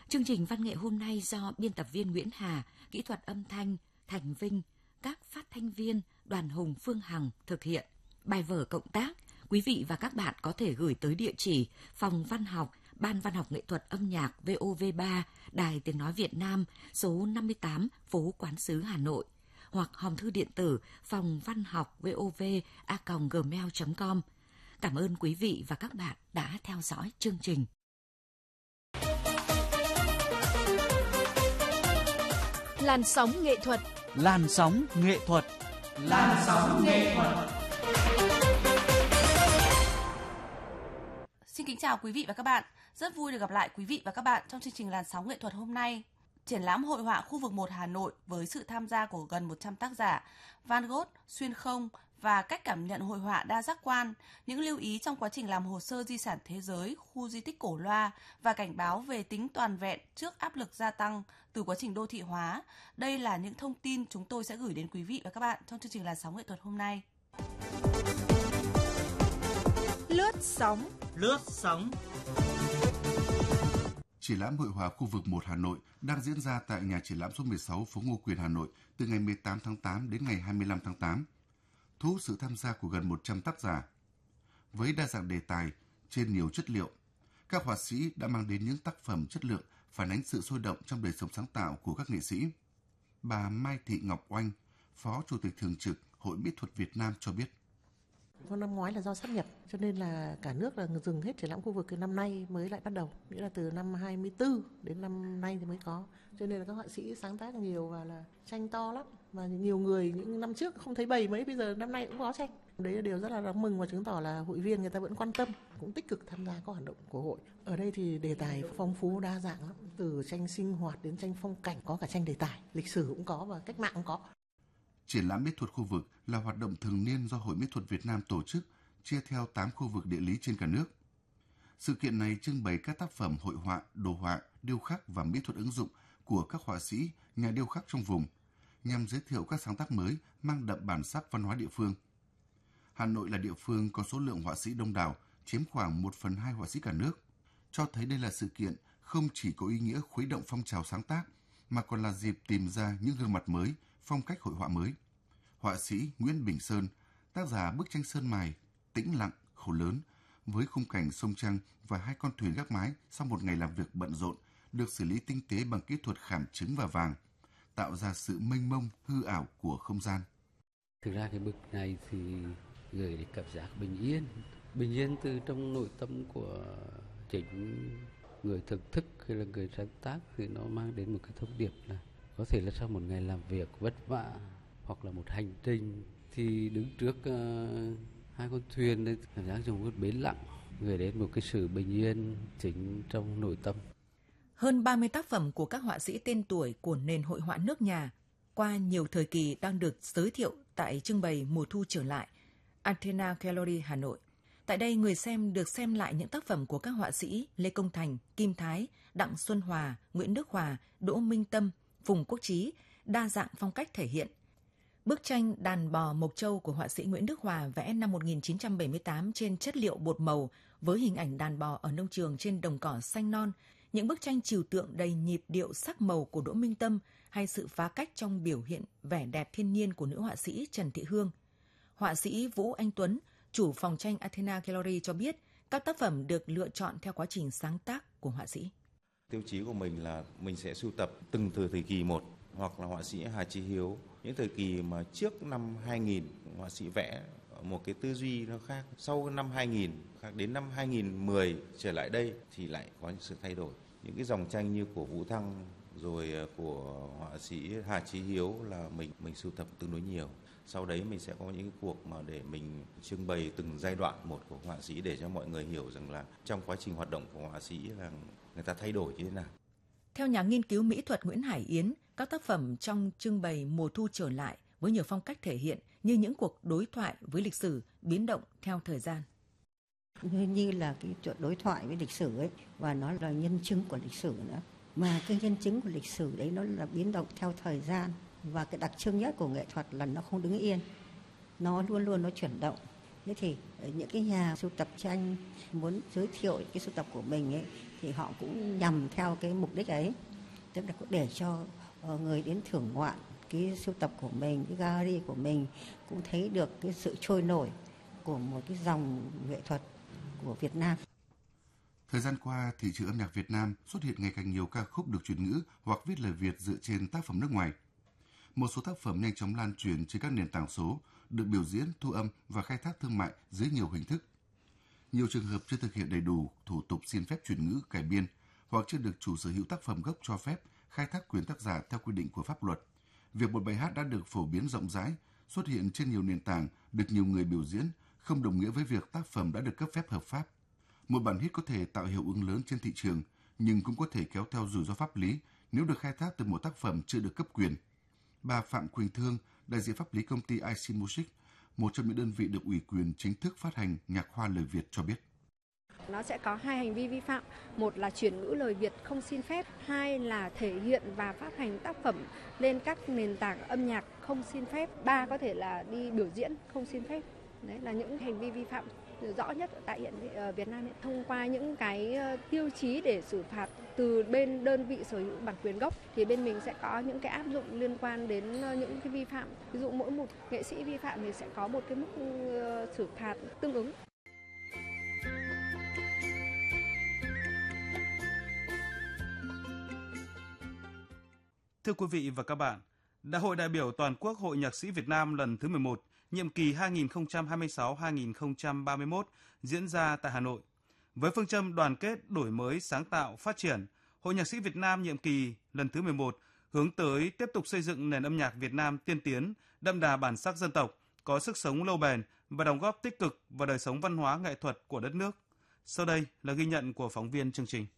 Chương trình văn nghệ hôm nay do biên tập viên Nguyễn Hà, kỹ thuật âm thanh Thành Vinh, các phát thanh viên Đoàn Hùng, Phương Hằng thực hiện. Bài vở cộng tác, quý vị và các bạn có thể gửi tới địa chỉ Phòng Văn học, Ban Văn học Nghệ thuật Âm nhạc VOV3, Đài Tiếng Nói Việt Nam, số 58, phố Quán Sứ, Hà Nội, hoặc hòm thư điện tử phòng văn học vov@gmail.com. Cảm ơn quý vị và các bạn đã theo dõi chương trình. Làn sóng nghệ thuật. Làn sóng nghệ thuật. Làn sóng nghệ thuật. Xin kính chào quý vị và các bạn. Rất vui được gặp lại quý vị và các bạn trong chương trình Làn sóng nghệ thuật hôm nay. Triển lãm hội họa khu vực 1 Hà Nội với sự tham gia của gần 100 tác giả, Van Gogh, xuyên không và cách cảm nhận hội họa đa giác quan, những lưu ý trong quá trình làm hồ sơ di sản thế giới, khu di tích Cổ Loa và cảnh báo về tính toàn vẹn trước áp lực gia tăng từ quá trình đô thị hóa. Đây là những thông tin chúng tôi sẽ gửi đến quý vị và các bạn trong chương trình Làn sóng nghệ thuật hôm nay. Lướt sóng. Lướt sóng. Triển lãm hội họa khu vực 1 Hà Nội đang diễn ra tại nhà triển lãm số 16 phố Ngô Quyền, Hà Nội từ ngày 18 tháng 8 đến ngày 25 tháng 8. Thu hút sự tham gia của gần 100 tác giả. Với đa dạng đề tài, trên nhiều chất liệu, các họa sĩ đã mang đến những tác phẩm chất lượng phản ánh sự sôi động trong đời sống sáng tạo của các nghệ sĩ. Bà Mai Thị Ngọc Oanh, Phó Chủ tịch Thường trực Hội Mỹ thuật Việt Nam cho biết. Năm ngoái là do sáp nhập cho nên là cả nước là dừng hết triển lãm khu vực, cái năm nay mới lại bắt đầu, nghĩa là từ năm 24 đến năm nay thì mới có. Cho nên là các họa sĩ sáng tác nhiều và là tranh to lắm, và nhiều người những năm trước không thấy bày mấy, bây giờ năm nay cũng có tranh. Đấy là điều rất là đáng mừng và chứng tỏ là hội viên người ta vẫn quan tâm, cũng tích cực tham gia các hoạt động của hội. Ở đây thì đề tài phong phú đa dạng lắm, từ tranh sinh hoạt đến tranh phong cảnh, có cả tranh đề tài, lịch sử cũng có và cách mạng cũng có. Triển lãm mỹ thuật khu vực là hoạt động thường niên do Hội Mỹ thuật Việt Nam tổ chức, chia theo 8 khu vực địa lý trên cả nước. Sự kiện này trưng bày các tác phẩm hội họa, đồ họa, điêu khắc và mỹ thuật ứng dụng của các họa sĩ, nhà điêu khắc trong vùng, nhằm giới thiệu các sáng tác mới mang đậm bản sắc văn hóa địa phương. Hà Nội là địa phương có số lượng họa sĩ đông đảo, chiếm khoảng 1/2 họa sĩ cả nước, cho thấy đây là sự kiện không chỉ có ý nghĩa khuấy động phong trào sáng tác, mà còn là dịp tìm ra những gương mặt mới, phong cách hội họa mới. Họa sĩ Nguyễn Bình Sơn, tác giả bức tranh sơn mài Tĩnh lặng, khổ lớn, với khung cảnh sông Trăng và 2 con thuyền gác mái sau một ngày làm việc bận rộn, được xử lý tinh tế bằng kỹ thuật khảm trứng và vàng, tạo ra sự mênh mông, hư ảo của không gian. Thực ra cái bức này thì gửi đến cảm giác bình yên từ trong nội tâm của chính người thưởng thức hay là người sáng tác, thì nó mang đến một cái thông điệp là có thể là sau một ngày làm việc vất vả hoặc là một hành trình thì đứng trước 2 con thuyền đấy, cảm giác trong một bến lặng, gửi đến một cái sự bình yên chính trong nội tâm. Hơn 30 tác phẩm của các họa sĩ tên tuổi của nền hội họa nước nhà qua nhiều thời kỳ đang được giới thiệu tại trưng bày Mùa thu trở lại, Athena Gallery, Hà Nội. Tại đây, người xem được xem lại những tác phẩm của các họa sĩ Lê Công Thành, Kim Thái, Đặng Xuân Hòa, Nguyễn Đức Hòa, Đỗ Minh Tâm, Phùng Quốc Chí, đa dạng phong cách thể hiện. Bức tranh Đàn bò Mộc Châu của họa sĩ Nguyễn Đức Hòa vẽ năm 1978 trên chất liệu bột màu với hình ảnh đàn bò ở nông trường trên đồng cỏ xanh non, những bức tranh trừu tượng đầy nhịp điệu sắc màu của Đỗ Minh Tâm hay sự phá cách trong biểu hiện vẻ đẹp thiên nhiên của nữ họa sĩ Trần Thị Hương. Họa sĩ Vũ Anh Tuấn, chủ phòng tranh Athena Gallery cho biết các tác phẩm được lựa chọn theo quá trình sáng tác của họa sĩ. Tiêu chí của mình là mình sẽ sưu tập từng thời kỳ một, hoặc là họa sĩ Hà Chí Hiếu, những thời kỳ mà trước năm 2000 họa sĩ vẽ một cái tư duy nó khác, sau năm 2000 khác, đến năm 2010 trở lại đây thì lại có những sự thay đổi. Những cái dòng tranh như của Vũ Thăng rồi của họa sĩ Hà Chí Hiếu là mình sưu tập tương đối nhiều. Sau đấy mình sẽ có những cái cuộc mà để mình trưng bày từng giai đoạn một của họa sĩ để cho mọi người hiểu rằng là trong quá trình hoạt động của họa sĩ là người ta thay đổi như thế nào. Theo nhà nghiên cứu mỹ thuật Nguyễn Hải Yến, các tác phẩm trong trưng bày Mùa thu trở lại với nhiều phong cách thể hiện như những cuộc đối thoại với lịch sử biến động theo thời gian. Như là cái chuyện đối thoại với lịch sử ấy, và nó là nhân chứng của lịch sử nữa. Mà cái nhân chứng của lịch sử đấy nó là biến động theo thời gian, và cái đặc trưng nhất của nghệ thuật là nó không đứng yên, nó luôn luôn nó chuyển động. Thế thì những cái nhà sưu tập tranh muốn giới thiệu cái sưu tập của mình ấy, thì họ cũng nhằm theo cái mục đích ấy, tức là để cho người đến thưởng ngoạn cái sưu tập của mình, cái gallery của mình cũng thấy được cái sự trôi nổi của một cái dòng nghệ thuật của Việt Nam. Thời gian qua, thị trường âm nhạc Việt Nam xuất hiện ngày càng nhiều ca khúc được chuyển ngữ hoặc viết lời Việt dựa trên tác phẩm nước ngoài. Một số tác phẩm nhanh chóng lan truyền trên các nền tảng số, được biểu diễn, thu âm và khai thác thương mại dưới nhiều hình thức. Nhiều trường hợp chưa thực hiện đầy đủ thủ tục xin phép chuyển ngữ, cải biên hoặc chưa được chủ sở hữu tác phẩm gốc cho phép khai thác quyền tác giả theo quy định của pháp luật. Việc một bài hát đã được phổ biến rộng rãi, xuất hiện trên nhiều nền tảng, được nhiều người biểu diễn, không đồng nghĩa với việc tác phẩm đã được cấp phép hợp pháp. Một bản hit có thể tạo hiệu ứng lớn trên thị trường, nhưng cũng có thể kéo theo rủi ro pháp lý nếu được khai thác từ một tác phẩm chưa được cấp quyền. Bà Phạm Quỳnh Thương, đại diện pháp lý công ty IC Music, một trong những đơn vị được ủy quyền chính thức phát hành nhạc hoa lời Việt cho biết. Nó sẽ có 2 hành vi vi phạm, một là chuyển ngữ lời Việt không xin phép, 2 là thể hiện và phát hành tác phẩm lên các nền tảng âm nhạc không xin phép, 3 có thể là đi biểu diễn không xin phép. Đấy là những hành vi vi phạm rõ nhất tại hiện Việt Nam. Thông qua những cái tiêu chí để xử phạt từ bên đơn vị sở hữu bản quyền gốc thì bên mình sẽ có những cái áp dụng liên quan đến những cái vi phạm. Ví dụ mỗi một nghệ sĩ vi phạm thì sẽ có một cái mức xử phạt tương ứng. Thưa quý vị và các bạn, Đại hội đại biểu toàn quốc Hội Nhạc sĩ Việt Nam lần thứ 11, nhiệm kỳ 2026-2031 diễn ra tại Hà Nội. Với phương châm đoàn kết, đổi mới, sáng tạo, phát triển, Hội Nhạc sĩ Việt Nam nhiệm kỳ lần thứ 11 hướng tới tiếp tục xây dựng nền âm nhạc Việt Nam tiên tiến, đậm đà bản sắc dân tộc, có sức sống lâu bền và đóng góp tích cực vào đời sống văn hóa nghệ thuật của đất nước. Sau đây là ghi nhận của phóng viên chương trình.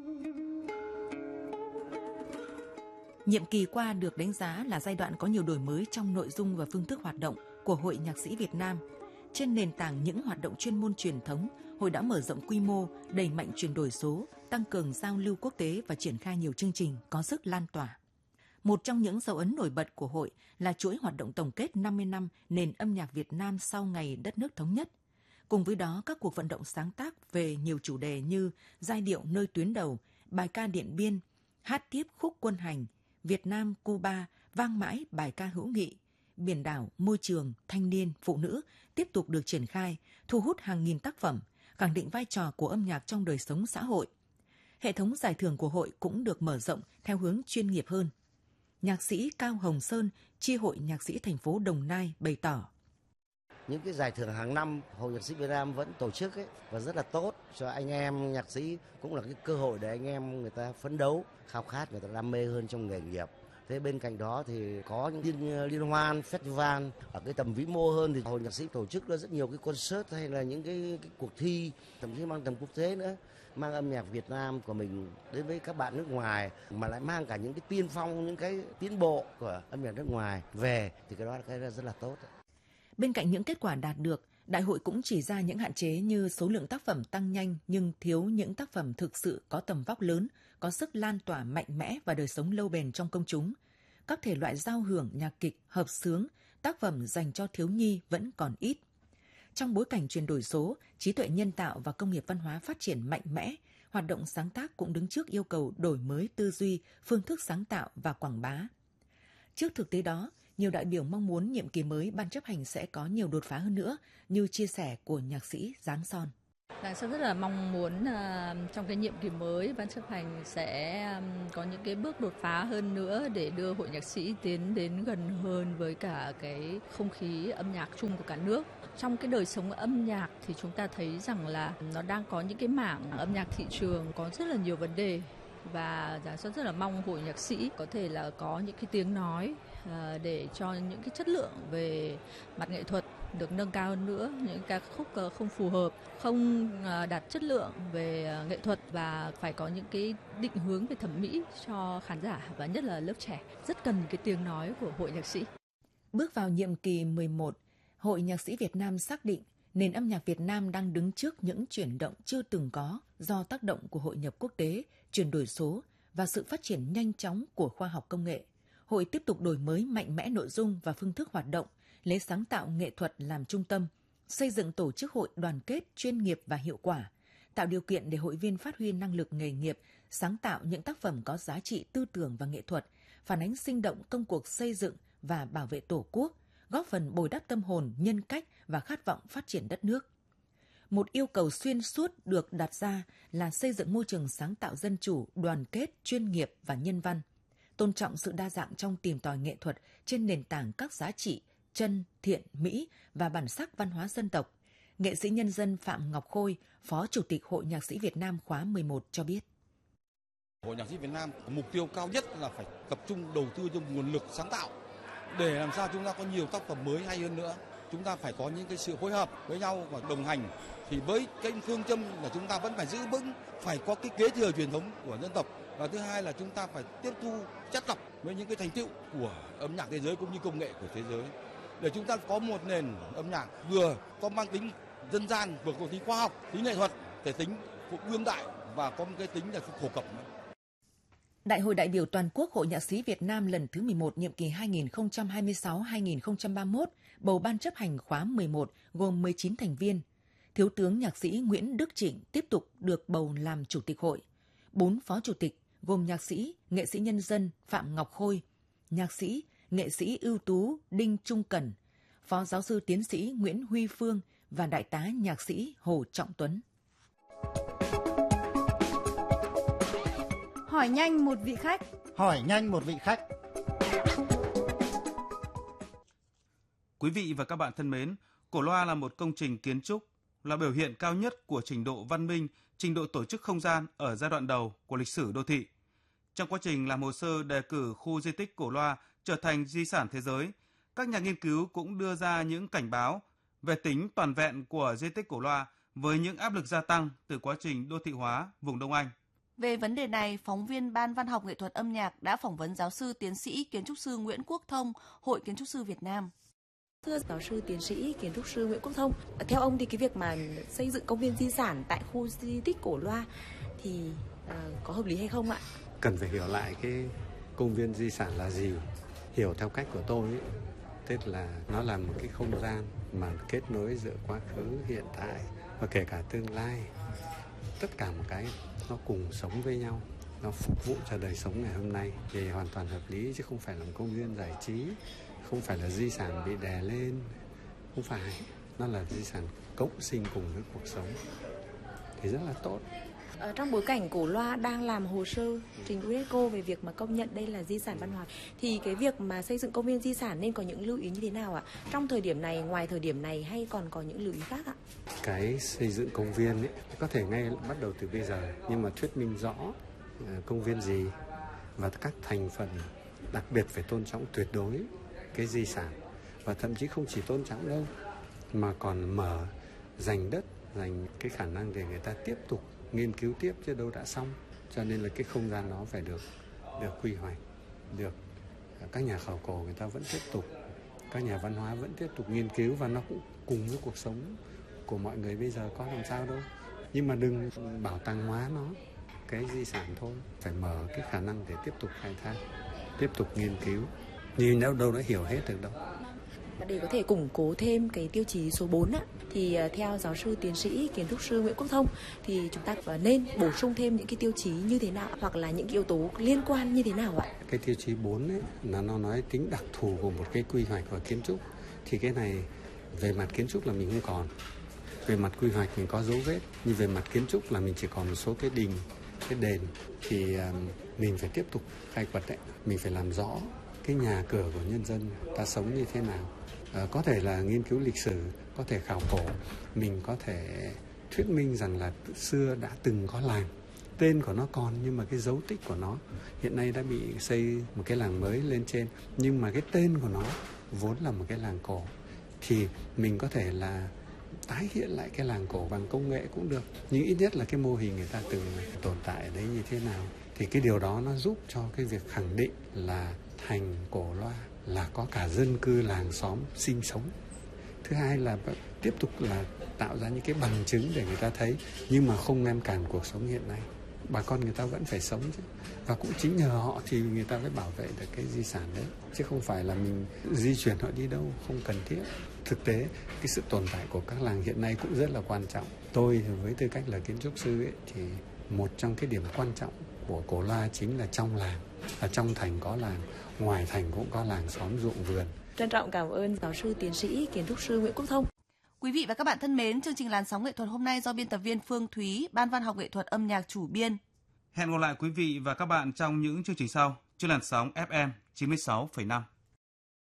Nhiệm kỳ qua được đánh giá là giai đoạn có nhiều đổi mới trong nội dung và phương thức hoạt động của Hội Nhạc sĩ Việt Nam. Trên nền tảng những hoạt động chuyên môn truyền thống, Hội đã mở rộng quy mô, đẩy mạnh chuyển đổi số, tăng cường giao lưu quốc tế và triển khai nhiều chương trình có sức lan tỏa. Một trong những dấu ấn nổi bật của Hội là chuỗi hoạt động tổng kết 50 năm nền âm nhạc Việt Nam sau ngày đất nước thống nhất. Cùng với đó, các cuộc vận động sáng tác về nhiều chủ đề như giai điệu nơi tuyến đầu, bài ca Điện Biên, hát tiếp khúc Quân hành, Việt Nam, Cuba, vang mãi bài ca hữu nghị, biển đảo, môi trường, thanh niên, phụ nữ tiếp tục được triển khai, thu hút hàng nghìn tác phẩm, khẳng định vai trò của âm nhạc trong đời sống xã hội. Hệ thống giải thưởng của Hội cũng được mở rộng theo hướng chuyên nghiệp hơn. Nhạc sĩ Cao Hồng Sơn, chi hội nhạc sĩ thành phố Đồng Nai bày tỏ. Những cái giải thưởng hàng năm Hội Nhạc sĩ Việt Nam vẫn tổ chức và rất là tốt cho anh em nhạc sĩ, cũng là cái cơ hội để anh em người ta phấn đấu, khao khát, người ta đam mê hơn trong nghề nghiệp. Thế bên cạnh đó thì có những liên hoan, festival ở cái tầm vĩ mô hơn thì Hội Nhạc sĩ tổ chức rất nhiều cái concert hay là những cái cuộc thi thậm chí mang tầm quốc tế nữa, mang âm nhạc Việt Nam của mình đến với các bạn nước ngoài mà lại mang cả những cái tiên phong, những cái tiến bộ của âm nhạc nước ngoài về thì cái đó là cái rất là tốt. Bên cạnh những kết quả đạt được, Đại hội cũng chỉ ra những hạn chế như số lượng tác phẩm tăng nhanh nhưng thiếu những tác phẩm thực sự có tầm vóc lớn, có sức lan tỏa mạnh mẽ và đời sống lâu bền trong công chúng. Các thể loại giao hưởng, nhạc kịch, hợp xướng, tác phẩm dành cho thiếu nhi vẫn còn ít. Trong bối cảnh chuyển đổi số, trí tuệ nhân tạo và công nghiệp văn hóa phát triển mạnh mẽ, hoạt động sáng tác cũng đứng trước yêu cầu đổi mới tư duy, phương thức sáng tạo và quảng bá. Trước thực tế đó, nhiều đại biểu mong muốn nhiệm kỳ mới Ban chấp hành sẽ có nhiều đột phá hơn nữa, như chia sẻ của nhạc sĩ Giáng Son. Giáng Son rất là mong muốn trong cái nhiệm kỳ mới Ban chấp hành sẽ có những cái bước đột phá hơn nữa để đưa Hội Nhạc sĩ tiến đến gần hơn với cả cái không khí âm nhạc chung của cả nước. Trong cái đời sống âm nhạc thì chúng ta thấy rằng là nó đang có những cái mảng âm nhạc thị trường có rất là nhiều vấn đề. Và Giáng Son rất là mong Hội Nhạc sĩ có thể là có những cái tiếng nói để cho những cái chất lượng về mặt nghệ thuật được nâng cao hơn nữa, những ca khúc không phù hợp, không đạt chất lượng về nghệ thuật và phải có những cái định hướng về thẩm mỹ cho khán giả và nhất là lớp trẻ. Rất cần cái tiếng nói của Hội Nhạc sĩ. Bước vào nhiệm kỳ 11, Hội Nhạc sĩ Việt Nam xác định nền âm nhạc Việt Nam đang đứng trước những chuyển động chưa từng có do tác động của hội nhập quốc tế, chuyển đổi số và sự phát triển nhanh chóng của khoa học công nghệ. Hội tiếp tục đổi mới mạnh mẽ nội dung và phương thức hoạt động, lấy sáng tạo nghệ thuật làm trung tâm, xây dựng tổ chức hội đoàn kết, chuyên nghiệp và hiệu quả, tạo điều kiện để hội viên phát huy năng lực nghề nghiệp, sáng tạo những tác phẩm có giá trị tư tưởng và nghệ thuật, phản ánh sinh động công cuộc xây dựng và bảo vệ Tổ quốc, góp phần bồi đắp tâm hồn, nhân cách và khát vọng phát triển đất nước. Một yêu cầu xuyên suốt được đặt ra là xây dựng môi trường sáng tạo dân chủ, đoàn kết, chuyên nghiệp và nhân văn, tôn trọng sự đa dạng trong tìm tòi nghệ thuật trên nền tảng các giá trị chân, thiện, mỹ và bản sắc văn hóa dân tộc. Nghệ sĩ nhân dân Phạm Ngọc Khôi, Phó Chủ tịch Hội Nhạc sĩ Việt Nam khóa 11 cho biết. Hội Nhạc sĩ Việt Nam mục tiêu cao nhất là phải tập trung đầu tư cho nguồn lực sáng tạo để làm sao chúng ta có nhiều tác phẩm mới hay hơn nữa. Chúng ta phải có những cái sự phối hợp với nhau và đồng hành. Thì với cái phương châm là chúng ta vẫn phải giữ vững, phải có cái kế thừa truyền thống của dân tộc. Và thứ hai là chúng ta phải tiếp thu chắt lọc với những cái thành tựu của âm nhạc thế giới cũng như công nghệ của thế giới. Để chúng ta có một nền âm nhạc vừa có mang tính dân gian, vừa có tính khoa học, tính nghệ thuật, thể tính đương đại và có một cái tính là phổ cập. Đại hội đại biểu toàn quốc Hội Nhạc sĩ Việt Nam lần thứ 11 nhiệm kỳ 2026-2031 bầu ban chấp hành khóa 11 gồm 19 thành viên. Thiếu tướng nhạc sĩ Nguyễn Đức Trịnh tiếp tục được bầu làm chủ tịch hội. 4 phó chủ tịch gồm nhạc sĩ, nghệ sĩ nhân dân Phạm Ngọc Khôi, nhạc sĩ, nghệ sĩ ưu tú Đinh Trung Cẩn, phó giáo sư tiến sĩ Nguyễn Huy Phương và đại tá nhạc sĩ Hồ Trọng Tuấn. Hỏi nhanh một vị khách. Hỏi nhanh một vị khách. Quý vị và các bạn thân mến, cổ loa là một công trình kiến trúc, là biểu hiện cao nhất của trình độ văn minh, trình độ tổ chức không gian ở giai đoạn đầu của lịch sử đô thị. Trong quá trình làm hồ sơ đề cử khu di tích cổ loa trở thành di sản thế giới, các nhà nghiên cứu cũng đưa ra những cảnh báo về tính toàn vẹn của di tích cổ loa với những áp lực gia tăng từ quá trình đô thị hóa vùng Đông Anh. Về vấn đề này, phóng viên Ban Văn học Nghệ thuật âm nhạc đã phỏng vấn giáo sư tiến sĩ kiến trúc sư Nguyễn Quốc Thông, Hội Kiến trúc sư Việt Nam. Thưa giáo sư tiến sĩ kiến trúc sư Nguyễn Quốc Thông, theo ông thì cái việc mà xây dựng công viên di sản tại khu di tích cổ loa thì có hợp lý hay không ạ? Cần phải hiểu lại cái công viên di sản là gì. Hiểu theo cách của tôi ấy, tức là nó là một cái không gian mà kết nối giữa quá khứ, hiện tại và kể cả tương lai. Tất cả một cái nó cùng sống với nhau, nó phục vụ cho đời sống ngày hôm nay thì hoàn toàn hợp lý, chứ không phải là một công viên giải trí, không phải là di sản bị đè lên, không phải, nó là di sản cộng sinh cùng với cuộc sống thì rất là tốt. Trong bối cảnh cổ loa đang làm hồ sơ trình UNESCO về việc mà công nhận đây là di sản văn hóa thì cái việc mà xây dựng công viên di sản nên có những lưu ý như thế nào ạ? Trong thời điểm này, ngoài thời điểm này hay còn có những lưu ý khác ạ? Cái xây dựng công viên ấy, có thể ngay bắt đầu từ bây giờ, nhưng mà thuyết minh rõ công viên gì và các thành phần, đặc biệt phải tôn trọng tuyệt đối cái di sản, và thậm chí không chỉ tôn trọng đâu mà còn mở dành đất, dành cái khả năng để người ta tiếp tục nghiên cứu tiếp, chứ đâu đã xong. Cho nên là cái không gian nó phải được quy hoạch, được các nhà khảo cổ người ta vẫn tiếp tục, các nhà văn hóa vẫn tiếp tục nghiên cứu, và nó cũng cùng với cuộc sống của mọi người bây giờ có làm sao đâu. Nhưng mà đừng bảo tàng hóa nó, cái di sản thôi, phải mở cái khả năng để tiếp tục khai thác, tiếp tục nghiên cứu, nhưng đâu đã hiểu hết được đâu. Để có thể củng cố thêm cái tiêu chí số 4 á, thì theo giáo sư tiến sĩ kiến trúc sư Nguyễn Quốc Thông thì chúng ta nên bổ sung thêm những cái tiêu chí như thế nào, hoặc là những cái yếu tố liên quan như thế nào ạ? Cái tiêu chí 4 ấy là nó nói tính đặc thù của một cái quy hoạch và kiến trúc, thì cái này về mặt kiến trúc là mình không còn, về mặt quy hoạch mình có dấu vết, nhưng về mặt kiến trúc là mình chỉ còn một số cái đình, cái đền, thì mình phải tiếp tục khai quật đấy, mình phải làm rõ cái nhà cửa của nhân dân ta sống như thế nào. Có thể là nghiên cứu lịch sử, có thể khảo cổ, mình có thể thuyết minh rằng là xưa đã từng có làng, tên của nó còn nhưng mà cái dấu tích của nó hiện nay đã bị xây một cái làng mới lên trên, nhưng mà cái tên của nó vốn là một cái làng cổ, thì mình có thể là tái hiện lại cái làng cổ bằng công nghệ cũng được, nhưng ít nhất là cái mô hình người ta từng tồn tại ở đấy như thế nào, thì cái điều đó nó giúp cho cái việc khẳng định là thành Cổ Loa là có cả dân cư làng xóm sinh sống. Thứ hai là tiếp tục là tạo ra những cái bằng chứng để người ta thấy, nhưng mà không ngăn cản cuộc sống hiện nay. bà con người ta vẫn phải sống chứ. Và cũng chính nhờ họ thì người ta mới bảo vệ được cái di sản đấy. Chứ không phải là mình di chuyển họ đi đâu, không cần thiết. Thực tế, cái sự tồn tại của các làng hiện nay cũng rất là quan trọng. Tôi với tư cách là kiến trúc sư ấy, thì một trong cái điểm quan trọng của Cổ Loa chính là trong làng. Ở trong thành có làng, ngoài thành cũng có làng xóm ruộng vườn. Trân trọng cảm ơn giáo sư tiến sĩ kiến trúc sư Nguyễn Quốc Thông. Quý vị và các bạn thân mến, chương trình Làn sóng nghệ thuật hôm nay do biên tập viên Phương Thúy, Ban Văn học nghệ thuật âm nhạc chủ biên. Hẹn gặp lại quý vị và các bạn trong những chương trình sau trên làn sóng FM 96,5.